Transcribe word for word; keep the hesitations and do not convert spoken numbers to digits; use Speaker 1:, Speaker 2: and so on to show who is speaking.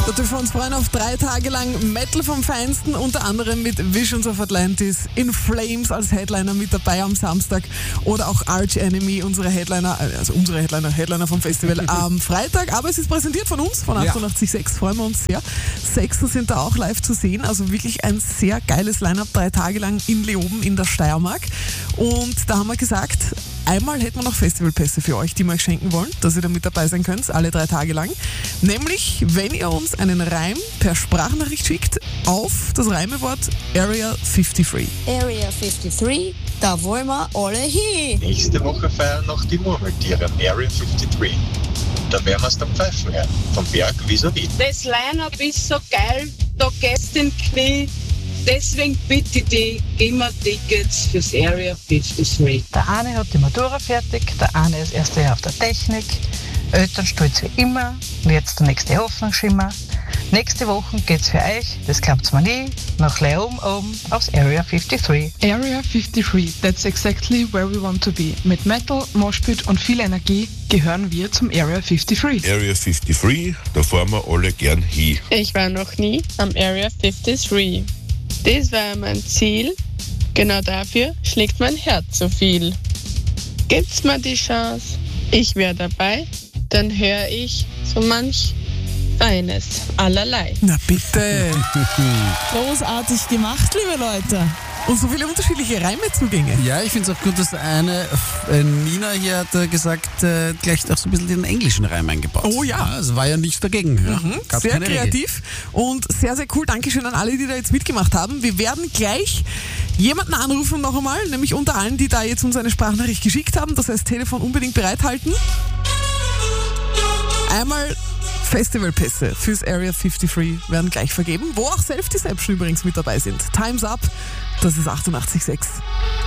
Speaker 1: Da dürfen wir uns freuen auf drei Tage lang Metal vom Feinsten, unter anderem mit Visions of Atlantis, In Flames als Headliner mit dabei am Samstag oder auch Arch Enemy, unsere Headliner, also unsere Headliner, Headliner vom Festival am Freitag. Aber es ist präsentiert von uns, von achtundachtzig Komma sechs, freuen wir uns sehr. Sechsen sind da auch live zu sehen, also wirklich ein sehr geiles Line-Up, drei Tage lang in Leoben in der Steiermark. Und da haben wir gesagt, einmal hätten wir noch Festivalpässe für euch, die wir euch schenken wollen, dass ihr da mit dabei sein könnt, alle drei Tage lang. Nämlich, wenn ihr uns einen Reim per Sprachnachricht schickt auf das Reimewort Area fünfundfünfzig.
Speaker 2: Area fünfundfünfzig, da wollen wir alle hin.
Speaker 3: Nächste Woche feiern noch die Murmeltiere am Area fünfundfünfzig. Da werden wir es dann pfeifen hören, vom Berg vis-à-vis.
Speaker 4: Das Line-Up ist so geil, da gehst du in die Knie. Deswegen bitte die, gib mir Tickets fürs Area fünfundfünfzig.
Speaker 5: Der eine hat die Matura fertig, der eine ist erst Jahr auf der Technik, Elternstolz wie immer und jetzt der nächste Hoffnungsschimmer. Nächste Woche geht's für euch, das glaubt's mir nie, nach Leoben oben aufs Area fünfundfünfzig.
Speaker 6: Area fünfundfünfzig, that's exactly where we want to be. Mit Metal, Moshpit und viel Energie gehören wir zum Area fünfundfünfzig.
Speaker 7: Area fünfundfünfzig, da fahren wir alle gern hin.
Speaker 4: Ich war noch nie am Area fünfundfünfzig. Das war mein Ziel. Genau dafür schlägt mein Herz so viel. Gibt's mir die Chance, ich wäre dabei, dann höre ich so manch Feines, allerlei.
Speaker 1: Na bitte.
Speaker 8: Großartig gemacht, liebe Leute.
Speaker 1: Und so viele unterschiedliche Reimezugänge.
Speaker 9: Ja, ich finde es auch gut, dass eine äh, Nina hier hat äh, gesagt, äh, gleich auch so ein bisschen den englischen Reim eingebaut.
Speaker 1: Oh ja.
Speaker 9: Also war ja nichts dagegen. Ja.
Speaker 1: Mhm,
Speaker 9: Gab's
Speaker 1: sehr
Speaker 9: keine
Speaker 1: kreativ und sehr, sehr cool. Dankeschön an alle, die da jetzt mitgemacht haben. Wir werden gleich jemanden anrufen noch einmal, nämlich unter allen, die da jetzt uns eine Sprachnachricht geschickt haben. Das heißt, Telefon unbedingt bereithalten. Einmal Festivalpässe fürs Area fünfundfünfzig werden gleich vergeben, wo auch Self-Deception übrigens mit dabei sind. Time's Up, das ist achtundachtzig Komma sechs.